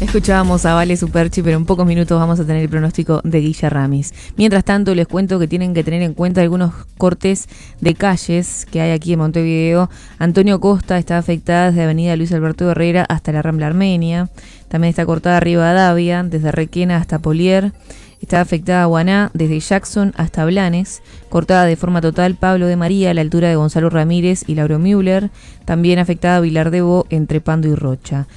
Escuchábamos a Vale Superchi, pero en pocos minutos vamos a tener el pronóstico de Guilla Ramis. Mientras tanto, les cuento que tienen que tener en cuenta algunos cortes de calles que hay aquí en Montevideo. Antonio Costa está afectada desde Avenida Luis Alberto Herrera hasta la Rambla Armenia. También está cortada Rivadavia, desde Requena hasta Polier. Está afectada Guaná, desde Jackson hasta Blanes. Cortada de forma total Pablo de María, a la altura de Gonzalo Ramírez y Lauro Müller. También afectada Vilar de Bo, entre Pando y Rocha.